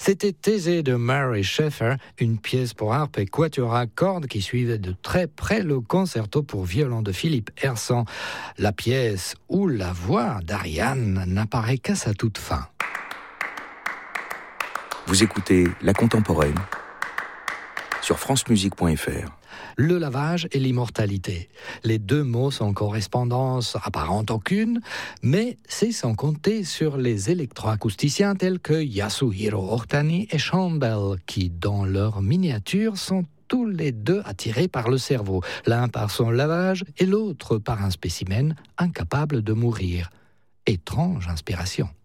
C'était Thésée de Mary Schaeffer, une pièce pour harpe et quatuor à cordes qui suivait de très près le concerto pour violon de Philippe Hersant. La pièce où la voix d'Ariane n'apparaît qu'à sa toute fin. Vous écoutez La Contemporaine sur francemusique.fr. Le lavage et l'immortalité. Les deux mots sont en correspondance apparente aucune, mais c'est sans compter sur les électroacousticiens tels que Yasuhiro Ohtani et Sean Bell, qui, dans leurs miniatures, sont tous les deux attirés par le cerveau, l'un par son lavage et l'autre par un spécimen incapable de mourir. Étrange inspiration.